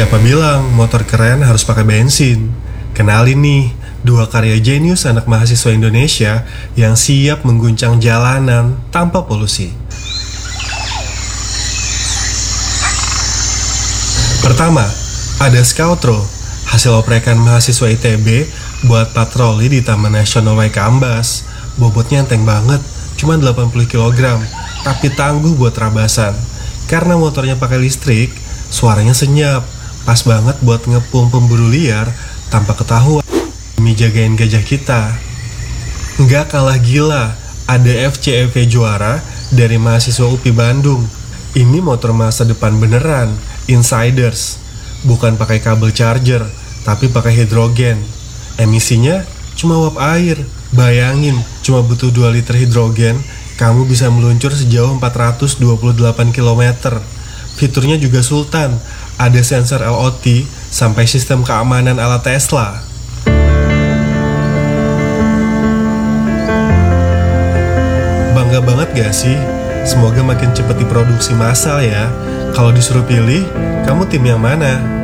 Siapa bilang motor keren harus pakai bensin? Kenalin nih, dua karya jenius anak mahasiswa Indonesia yang siap mengguncang jalanan tanpa polusi. Pertama, ada Scoutro, hasil oprekan mahasiswa ITB buat patroli di Taman Nasional Waikambas. Bobotnya enteng banget, cuma 80 kg, tapi tangguh buat rabasan. Karena motornya pakai listrik, suaranya senyap, pas banget buat ngepung pemburu liar tanpa ketahuan demi jagain gajah kita. Nggak kalah gila, ada FCEV juara dari mahasiswa UPI Bandung. Ini motor masa depan beneran, Insiders. Bukan pakai kabel charger, tapi pakai hidrogen. Emisinya cuma uap air. Bayangin, cuma butuh 2 liter hidrogen, kamu bisa meluncur sejauh 428 km. Fiturnya juga sultan, ada sensor LOT sampai sistem keamanan ala Tesla. Bangga banget gak sih? Semoga makin cepat diproduksi massal ya. Kalau disuruh pilih, kamu tim yang mana?